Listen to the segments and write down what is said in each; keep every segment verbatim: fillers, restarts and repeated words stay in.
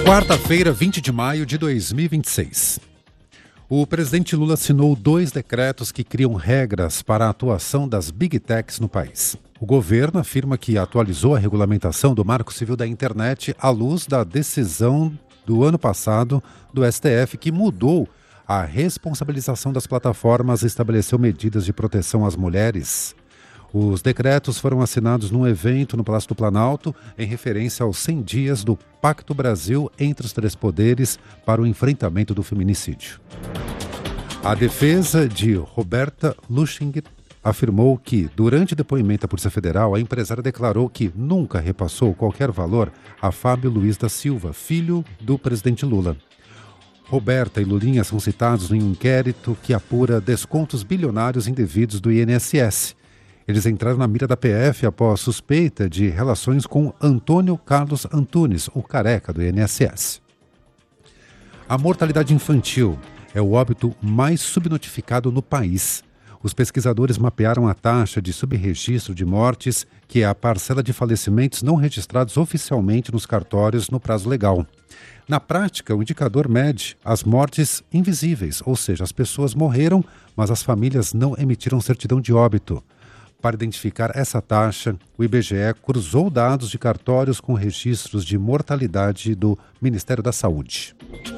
Quarta-feira, vinte de maio de dois mil e vinte e seis. O presidente Lula assinou dois decretos que criam regras para a atuação das Big Techs no país. O governo afirma que atualizou a regulamentação do Marco Civil da Internet à luz da decisão do ano passado do S T F, que mudou a responsabilização das plataformas e estabeleceu medidas de proteção às mulheres. Os decretos foram assinados num evento no Palácio do Planalto em referência aos cem dias do Pacto Brasil entre os três poderes para o enfrentamento do feminicídio. A defesa de Roberta Luchinger afirmou que, durante depoimento à Polícia Federal, a empresária declarou que nunca repassou qualquer valor a Fábio Luiz da Silva, filho do presidente Lula. Roberta e Lulinha são citados em um inquérito que apura descontos bilionários indevidos do I N S S. Eles entraram na mira da P F após suspeita de relações com Antônio Carlos Antunes, o careca do I N S S. A mortalidade infantil é o óbito mais subnotificado no país. Os pesquisadores mapearam a taxa de subregistro de mortes, que é a parcela de falecimentos não registrados oficialmente nos cartórios no prazo legal. Na prática, o indicador mede as mortes invisíveis, ou seja, as pessoas morreram, mas as famílias não emitiram certidão de óbito. Para identificar essa taxa, o I B G E cruzou dados de cartórios com registros de mortalidade do Ministério da Saúde.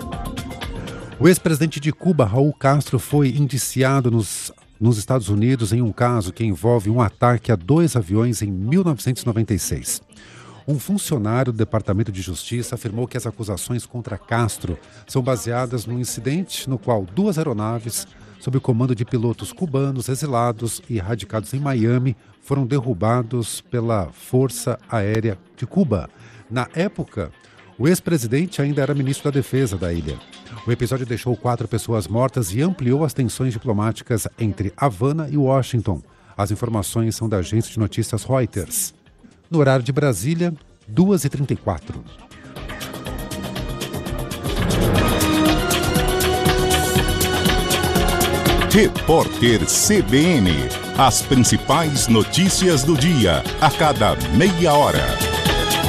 O ex-presidente de Cuba, Raul Castro, foi indiciado nos, nos Estados Unidos em um caso que envolve um ataque a dois aviões em mil novecentos e noventa e seis. Um funcionário do Departamento de Justiça afirmou que as acusações contra Castro são baseadas num incidente no qual duas aeronaves, sob o comando de pilotos cubanos exilados e radicados em Miami, foram derrubados pela Força Aérea de Cuba. Na época, o ex-presidente ainda era ministro da Defesa da ilha. O episódio deixou quatro pessoas mortas e ampliou as tensões diplomáticas entre Havana e Washington. As informações são da agência de notícias Reuters. No horário de Brasília, duas e trinta e quatro. Repórter C B N. As principais notícias do dia, a cada meia hora.